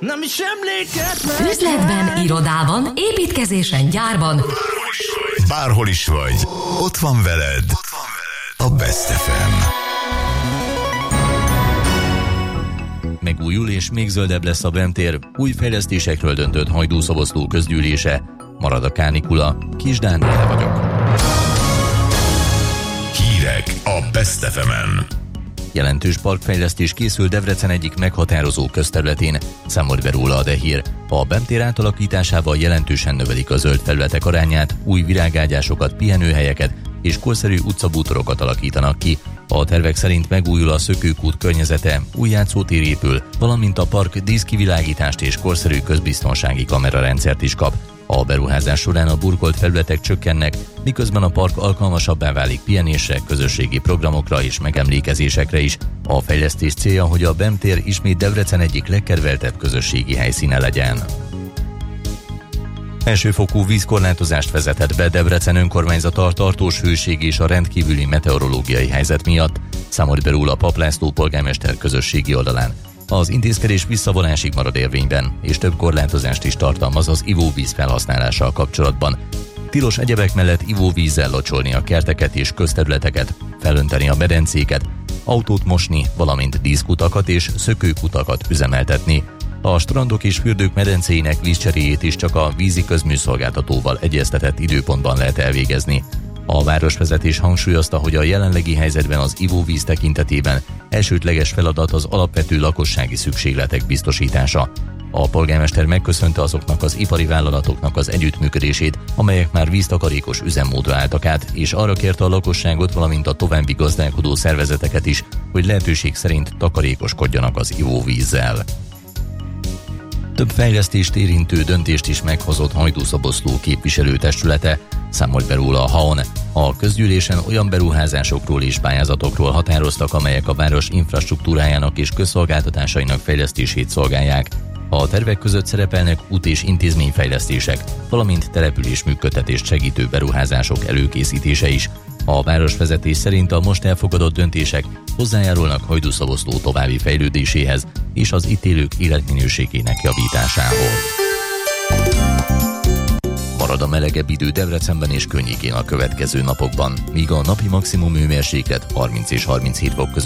Üzletben, irodában, építkezésen, gyárban. Bárhol is vagy, ott van veled a Best FM. Megújul és még zöldebb lesz a bentér, új fejlesztésekről döntött Hajdú-Szoboszló közgyűlése. Marad a kánikula, Kis Dániel vagyok. Hírek a Best FM-en. Jelentős parkfejlesztés készül Debrecen egyik meghatározó közterületén, számolt be róla a De Hír. A bentér átalakításával jelentősen növelik a zöld felületek arányát, új virágágyásokat, pihenőhelyeket és korszerű utcabútorokat alakítanak ki. A tervek szerint megújul a Szökőkút környezete, új játszótér épül, valamint a park díszkivilágítást és korszerű közbiztonsági kamerarendszert is kap. A beruházás során a burkolt felületek csökkennek, miközben a park alkalmasabbá válik pihenésre, közösségi programokra és megemlékezésekre is. A fejlesztés célja, hogy a bentér ismét Debrecen egyik legkedveltebb közösségi helyszíne legyen. Elsőfokú vízkorlátozást vezetett be Debrecen önkormányzata a tartós hőség és a rendkívüli meteorológiai helyzet miatt, számolt be róla Pap László polgármester közösségi oldalán. Az intézkedés visszavonásig marad érvényben, és több korlátozást is tartalmaz az ivóvíz felhasználással kapcsolatban. Tilos egyebek mellett ivóvízzel locsolni a kerteket és közterületeket, felönteni a medencéket, autót mosni, valamint díszkutakat és szökőkutakat üzemeltetni. A strandok és fürdők medencéinek vízcseréjét is csak a vízi közműszolgáltatóval egyeztetett időpontban lehet elvégezni. A városvezetés hangsúlyozta, hogy a jelenlegi helyzetben az ivóvíz tekintetében elsődleges feladat az alapvető lakossági szükségletek biztosítása. A polgármester megköszönte azoknak az ipari vállalatoknak az együttműködését, amelyek már víztakarékos üzemmódra álltak át, és arra kérte a lakosságot, valamint a további gazdálkodó szervezeteket is, hogy lehetőség szerint takarékoskodjanak az ivóvízzel. Több fejlesztést érintő döntést is meghozott Hajdú-Szoboszló képviselőtestülete, számolt be róla a HAON. A közgyűlésen olyan beruházásokról és pályázatokról határoztak, amelyek a város infrastruktúrájának és közszolgáltatásainak fejlesztését szolgálják. A tervek között szerepelnek út- és intézményfejlesztések, valamint település működtetést segítő beruházások előkészítése is. A városvezetés szerint a most elfogadott döntések hozzájárulnak Hajdú-Szoboszló további fejlődéséhez és az itt élők életminőségének javításához. Marad a melegebb idő Debrecenben és környékén a következő napokban, míg a napi maximum hőmérséklet 30 és 37 fok között